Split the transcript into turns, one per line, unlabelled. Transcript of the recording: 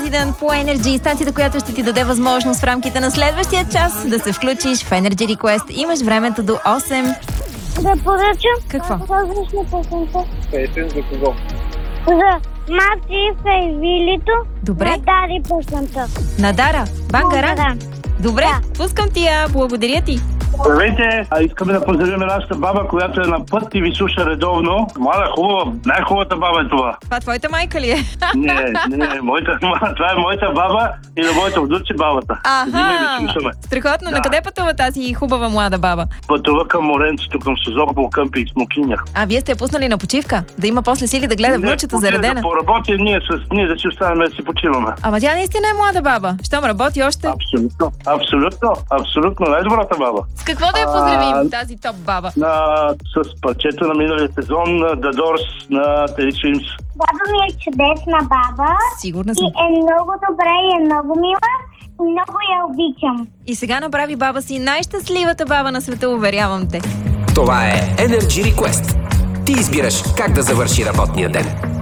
Resident по Energy, станцията, която ще ти даде възможност в рамките на следващия час да се включиш в Energy Request. Имаш времето до 8.
Да поръчам.
Какво?
Различна песента.
Песен за кого?
За Мати Фейвилито.
Добре.
На Дари песента.
На Дара, Бангаран.
Бангаран.
Добре,
Да.
пускам ти я. Благодаря ти.
Здравейте! Искаме да поздравим нашата баба, която е на път и ви слуша редовно. Млада, хубава, най-хубавата баба е това.
Това твоята майка ли е?
Не, това е моята баба и на моята внуче бабата. Взимай ви слушаме.
Страхотно.
Да.
На къде пътува тази хубава млада баба?
Пътува към Моренцето, към Созопол, Къмпи и Смокиня.
А вие сте я пуснали на почивка? Да има после сили да гледа внучето заредена?
Да поработим ние да си останем да си почиваме.
Ама тя наистина е млада баба. Щом работи още.
Абсолютно. Най-добрата баба.
С какво да я поздравим, тази топ баба?
С парчето на миналия сезон на The Doors на Terry Swims.
Баба ми е чудесна баба.
Сигурна
И
съм.
е много добре, и е много мила. И много я обичам.
И сега направи баба си най-щастливата баба на света, уверявам те.
Това е Energy Request. Ти избираш как да завърши работния ден.